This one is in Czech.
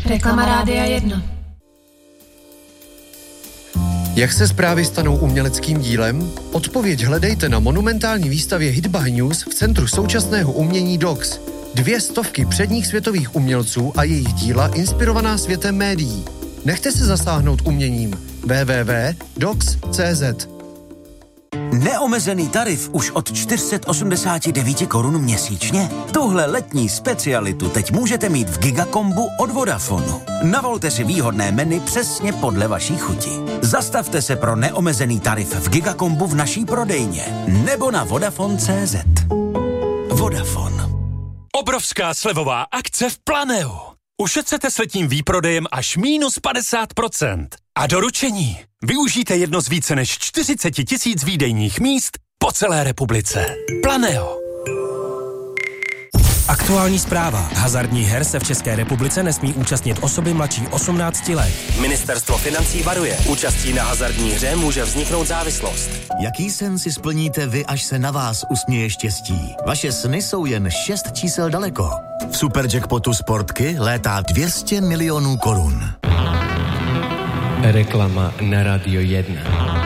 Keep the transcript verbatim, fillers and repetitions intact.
Reklama Rádia jedna. Jak se zprávy stanou uměleckým dílem? Odpověď hledejte na monumentální výstavě Hit by News v Centru současného umění D O X. Dvě stovky předních světových umělců a jejich díla inspirovaná světem médií. Nechte se zasáhnout uměním. w w w tečka dox tečka c z. Neomezený tarif už od čtyři sta osmdesát devět korun měsíčně? Tuhle letní specialitu teď můžete mít v Gigakombu od Vodafonu. Navolte si výhodné menu přesně podle vaší chuti. Zastavte se pro neomezený tarif v Gigakombu v naší prodejně nebo na Vodafone tečka cé zet. Vodafone. Obrovská slevová akce v Planeu. Ušetřete s letním výprodejem až mínus padesát procent. A doručení. Využijte jedno z více než čtyřicet tisíc výdejních míst po celé republice. Planeo. Aktuální zpráva. Hazardních her se v České republice nesmí účastnit osoby mladší osmnácti let. Ministerstvo financí varuje. Účastí na hazardní hře může vzniknout závislost. Jaký sen si splníte vy, až se na vás usměje štěstí? Vaše sny jsou jen šest čísel daleko. V Superjackpotu Sportky létá dvě stě milionů korun. Reklama na Rádio jedna.